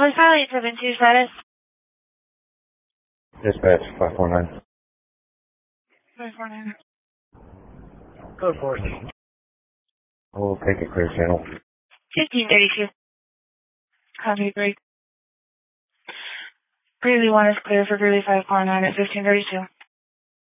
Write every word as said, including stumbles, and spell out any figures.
Police Pilot eight seven two status. Dispatch five four nine. five four nine. Code four. We'll take a clear channel. fifteen thirty-two. Copy, break. Greeley one is clear for Greeley five four nine at fifteen thirty-two.